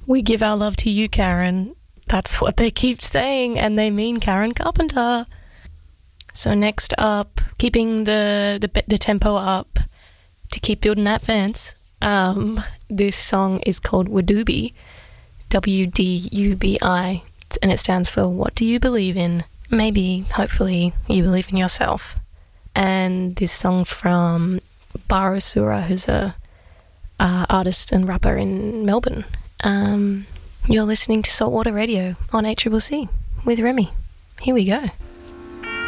We give our love to you, Karen. That's what they keep saying, and they mean Karen Carpenter. So next up, keeping the tempo up to keep building that fence. This song is called Wudubi, WDUBI, and it stands for What Do You Believe In? Maybe, hopefully, you believe in yourself. And this song's from Baro Sura, who's a artist and rapper in Melbourne. You're listening to Saltwater Radio on HCCC with Remy. Here we go.